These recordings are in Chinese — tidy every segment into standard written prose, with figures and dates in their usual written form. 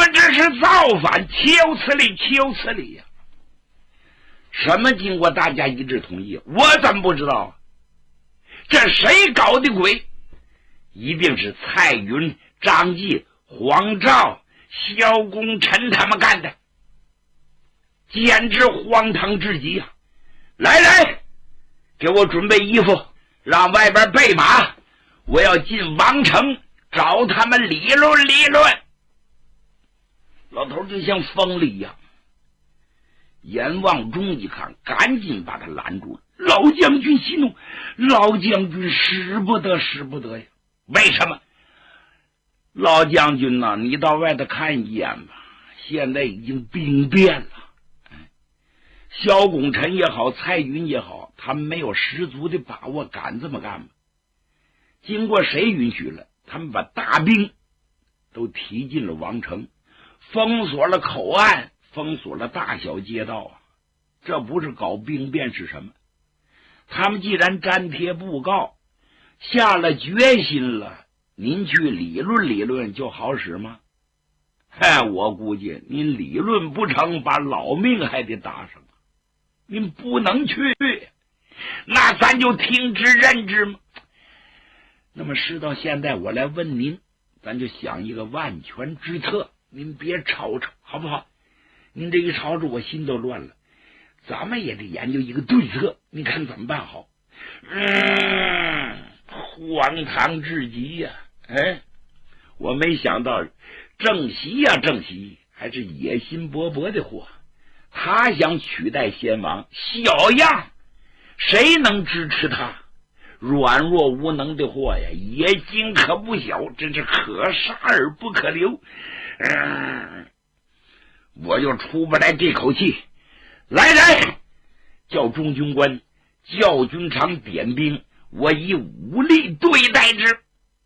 们这是造反，求此理，求此理呀！什么经过大家一致同意？我怎么不知道啊？这谁搞的鬼？一定是蔡云、张继、黄兆、萧公臣他们干的，简直荒唐至极啊！来，给我准备衣服，让外边备马，我要进王城找他们理论理论。老头就像疯了一样。阎望中一看，赶紧把他拦住了。老将军息怒，老将军使不得，使不得呀！为什么？老将军呐，你到外头看一眼吧，现在已经兵变了。萧公臣也好，蔡云也好，他们没有十足的把握敢这么干吧？经过谁允许了？他们把大兵都提进了王城，封锁了口岸，封锁了大小街道啊！这不是搞兵变是什么？他们既然粘贴布告，下了决心了，您去理论理论就好使吗？我估计您理论不成，把老命还得搭上。您不能去，那咱就听之任之吗？那么事到现在，我来问您，咱就想一个万全之策，您别吵吵好不好？您这一吵吵，我心都乱了。咱们也得研究一个对策，你看怎么办好？荒唐至极呀！我没想到郑喜呀，郑喜还是野心勃勃的货。他想取代先王，小样，谁能支持他？软弱无能的货呀，野心可不小，真是可杀而不可留。我就出不来这口气。来人，叫中军官，叫军长点兵，我以武力对待之。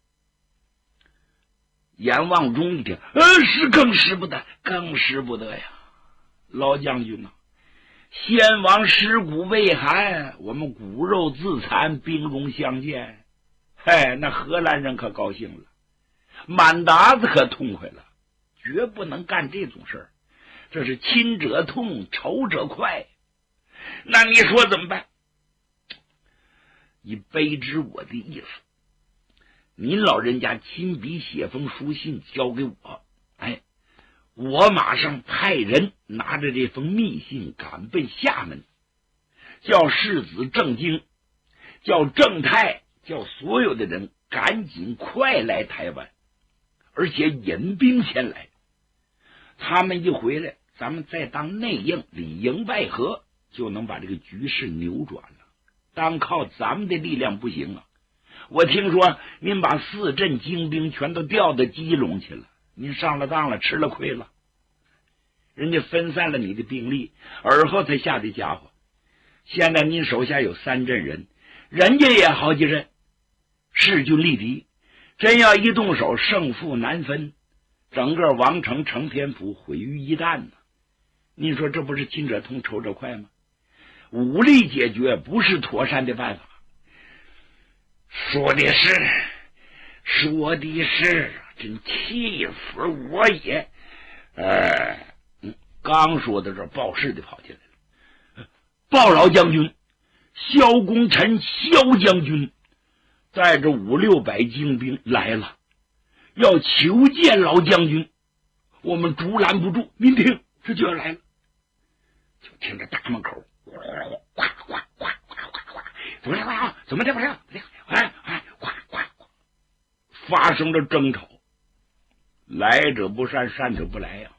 阎望中一听，是更使不得，更使不得呀！老将军呐，先王尸骨未寒，我们骨肉自残，兵戎相见。那荷兰人可高兴了，满达子可痛快了，绝不能干这种事儿。这是亲者痛，仇者快。那你说怎么办？你卑知我的意思，您老人家亲笔写封书信交给我，我马上派人拿着这封密信赶奔厦门，叫世子郑经，叫郑泰，叫所有的人赶紧快来台湾，而且引兵前来。他们一回来，咱们再当内应，里应外合，就能把这个局势扭转了。单靠咱们的力量不行啊！我听说您把4镇精兵全都调到基隆去了，您上了当了，吃了亏了。人家分散了你的兵力，而后才下的家伙。现在您手下有3镇人，人家也好几镇，势均力敌，真要一动手，胜负难分，整个王城承天府毁于一旦呢。您说这不是亲者痛，仇者快吗？武力解决不是妥善的办法。说的是，真气死我也！刚说到这儿，报事的跑进来了。报老将军，萧公臣萧将军带着500-600精兵来了，要求见老将军，我们阻拦不住。您听，这就要来了。就听着大门口哗哗哗哗哗哗哗，怎么样？怎么样？发生了争吵，来者不善，善者不来呀。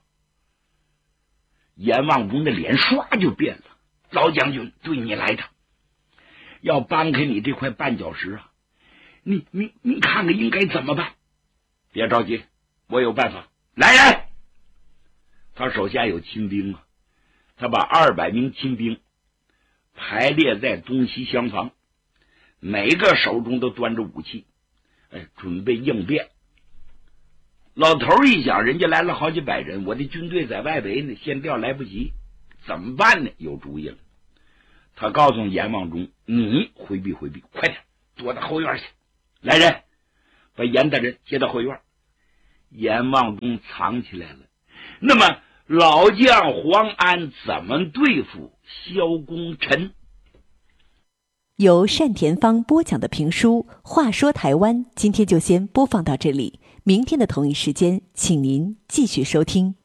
阎望中的脸唰就变了。老将军，对你来的，要搬开你这块绊脚石啊！你看看应该怎么办？别着急，我有办法。来人！他手下有亲兵啊，他把200名亲兵排列在东西厢房，每个手中都端着武器，准备应变。老头一想，人家来了好几百人，我的军队在外围呢，先调来不及，怎么办呢？有主意了。他告诉阎望中，你回避，快点躲到后院去。来人，把严大人接到后院。阎望中藏起来了， 那么老将黄安怎么对付萧功臣？ 由单田芳播讲的评书《话说台湾》，今天就先播放到这里。明天的同一时间，请您继续收听。